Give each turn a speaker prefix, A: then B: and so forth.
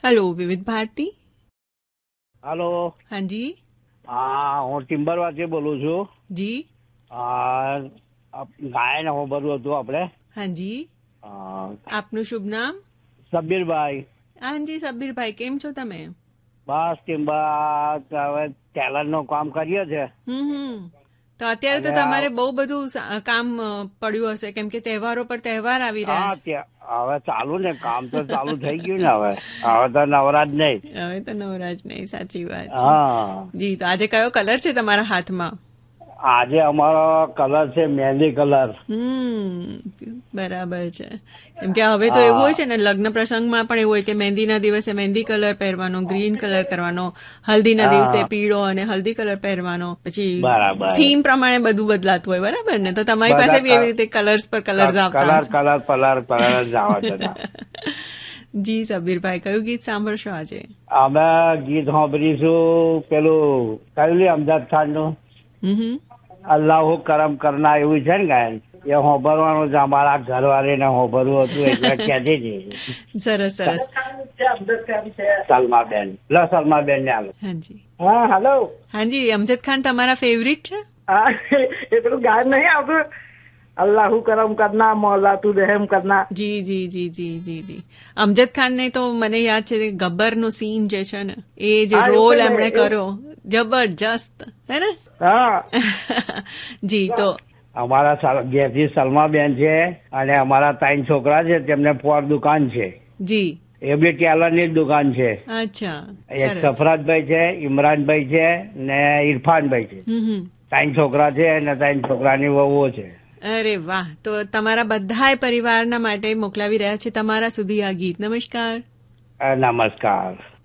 A: Hello विविध भारती.
B: હાલો.
A: हाँ जी.
B: હા, હું ટિમ્બરવાથી બોલું છું.
A: जी.
B: ગાયન હોબરવું હતું આપણે.
A: हाँ जी. આપનું શુભ નામ?
B: સબીરભાઈ.
A: હા જી સબીરભાઈ, કેમ છો તમે?
B: બસ ટિમ્બર હવે ટેલર નું કામ કરીએ છે.
A: તો અત્યારે તો તમારે બહુ બધું કામ પડ્યું હશે, કેમ કે તહેવારો પર તહેવાર આવી રહ્યા છે.
B: હવે ચાલુ ને કામ તો ચાલુ થઈ ગયું ને. હવે તો નવરાજ નહીં.
A: હવે તો નવરાજ નહીં, સાચી વાત છે.
B: હા
A: જી, તો આજે કયો કલર છે તમારા હાથમાં?
B: આજે અમારો કલર છે મહેંદી કલર.
A: બરાબર છે. કેમ કે હવે તો એવું હોય છે ને, લગ્ન પ્રસંગમાં પણ એવું હોય કે મહેંદીના દિવસે મહેંદી કલર પહેરવાનો, ગ્રીન કલર કરવાનો, હલ્દીના દિવસે પીળો અને હલ્દી કલર પહેરવાનો, પછી થીમ પ્રમાણે બધું બદલાતું હોય. બરાબર ને? તો તમારી પાસે બી એવી રીતે કલર્સ પર કલર્સ આવતા
B: કલર જ આવે છે.
A: જી સબીરભાઈ, કયું ગીત સાંભળશો આજે?
B: અમે ગીત સાંભળીશું પેલું કયું અમદાદ ખાન નું અલ્લાહુ કરમ કરના, એવું છે ને ગાયન. એ હોભરવાનું છે. અમારા ઘરવાળી ને હોભરવું હતું એટલે કહેતી હતી.
A: સરસ સરસ.
B: સલમાબેન સલમાબેન ને આલો.
A: હાજી.
C: હા હેલો.
A: હાજી, અમજદ ખાન તમારા ફેવરિટ છે?
C: હા, એ પેલું ગાયન નહીં આવતું, અલ્લાહુ કરમ કરના મૌલા તું રહેમ કરના.
A: જી જી જી જી જી જી. અમજદ ખાન ને તો મને યાદ છે કે ગબ્બર નો સીન જે છે ને, એ જે રોલ એમણે કર્યો, જબરજસ્ત હે ને.
C: હા
A: જી. તો
B: અમારા ઘેરથી સલમાબેન છે અને અમારા 3 છોકરા છે, તેમને પોર દુકાન છે.
A: જી.
B: એ બી ટેલર ની જ દુકાન છે.
A: અચ્છા.
B: એક સફરાજભાઈ છે, ઇમરાનભાઈ છે ને ઇરફાનભાઈ છે. 3 છોકરા છે અને 3 છોકરાની વહુઓ છે.
A: અરે વાહ. તો તમારા બધાય પરિવારના માટે મોકલાવી રહ્યા છે તમારા સુધી આ ગીત. નમસ્કાર.
B: નમસ્કાર.